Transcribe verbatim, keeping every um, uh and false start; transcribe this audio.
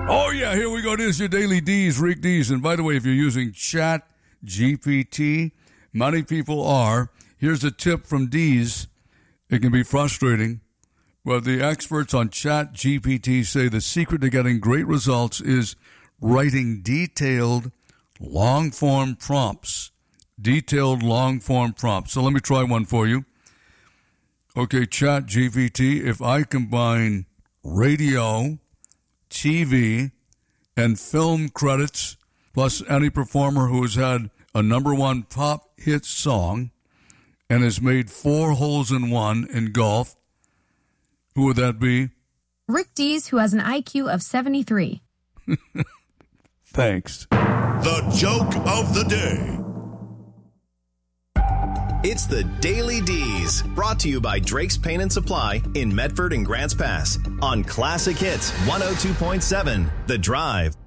Oh, yeah, here we go. This is your Daily D's, Rick D's. And by the way, if you're using Chat G P T, many people are. Here's a tip from D's. It can be frustrating, but the experts on Chat G P T say the secret to getting great results is writing detailed, long-form prompts. Detailed, long-form prompts. So let me try one for you. Okay, Chat G P T, if I combine radio, T V, and film credits, plus any performer who has had a number one pop hit song and has made four holes in one in golf, who would that be? Rick Dees, who has an I Q of seventy-three. Thanks. The joke of the day. It's the Daily D's, brought to you by Drake's Paint and Supply in Medford and Grants Pass on Classic Hits one oh two point seven, The Drive.